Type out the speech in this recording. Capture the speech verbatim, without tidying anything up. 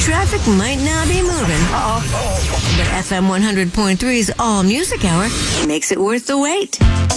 Traffic might not be moving, but F M one hundred point three's All Music Hour makes it worth the wait.